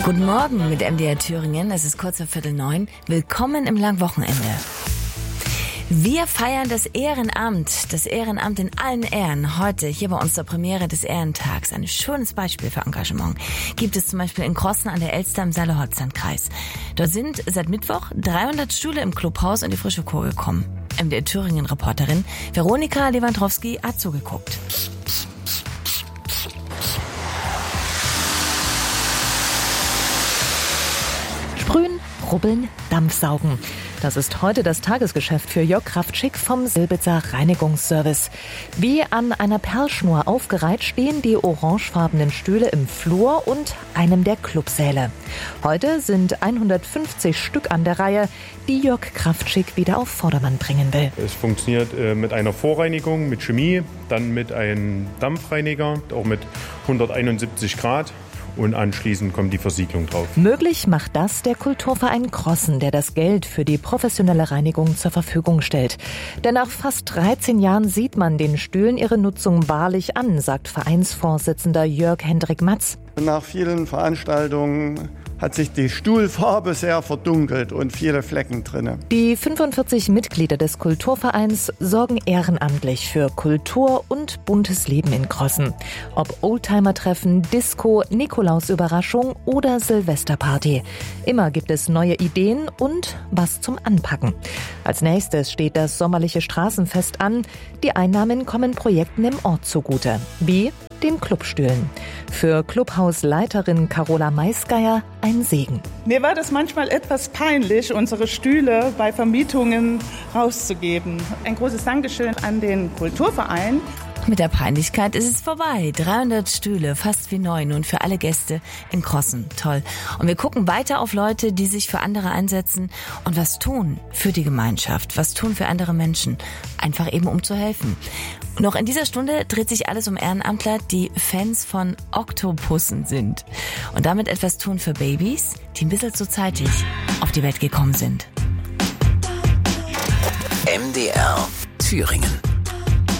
Guten Morgen mit MDR Thüringen, es ist kurz vor 8:45. Willkommen im Langwochenende. Wir feiern das Ehrenamt in allen Ehren. Heute hier bei uns zur Premiere des Ehrentags. Ein schönes Beispiel für Engagement gibt es zum Beispiel in Krossen an der Elster im Saale-Holstein-Kreis. Dort sind seit Mittwoch 300 Stühle im Clubhaus in die frische Kur gekommen. MDR Thüringen-Reporterin Veronika Lewandowski hat zugeguckt. Sprühen, rubbeln, Dampfsaugen. Das ist heute das Tagesgeschäft für Jörg Kraftschick vom Silbitzer Reinigungsservice. Wie an einer Perlschnur aufgereiht stehen die orangefarbenen Stühle im Flur und einem der Clubsäle. Heute sind 150 Stück an der Reihe, die Jörg Kraftschick wieder auf Vordermann bringen will. Es funktioniert mit einer Vorreinigung, mit Chemie, dann mit einem Dampfreiniger, auch mit 171 Grad. Und anschließend kommt die Versiegelung drauf. Möglich macht das der Kulturverein Krossen, der das Geld für die professionelle Reinigung zur Verfügung stellt. Denn nach fast 13 Jahren sieht man den Stühlen ihre Nutzung wahrlich an, sagt Vereinsvorsitzender Jörg Hendrik Matz. Nach vielen Veranstaltungen hat sich die Stuhlfarbe sehr verdunkelt und viele Flecken drin. Die 45 Mitglieder des Kulturvereins sorgen ehrenamtlich für Kultur und buntes Leben in Krossen. Ob Oldtimer-Treffen, Disco, Nikolausüberraschung oder Silvesterparty. Immer gibt es neue Ideen und was zum Anpacken. Als nächstes steht das sommerliche Straßenfest an. Die Einnahmen kommen Projekten im Ort zugute. Wie den Clubstühlen. Für Clubhausleiterin Carola Maisgeier ein Segen. Mir war das manchmal etwas peinlich, unsere Stühle bei Vermietungen rauszugeben. Ein großes Dankeschön an den Kulturverein. Mit der Peinlichkeit ist es vorbei. 300 Stühle, fast wie neu, nun für alle Gäste in Krossen. Toll. Und wir gucken weiter auf Leute, die sich für andere einsetzen und was tun für die Gemeinschaft, was tun für andere Menschen. Einfach eben, um zu helfen. Noch in dieser Stunde dreht sich alles um Ehrenamtler, die Fans von Oktopussen sind. Und damit etwas tun für Babys, die ein bisschen zu zeitig auf die Welt gekommen sind. MDR Thüringen.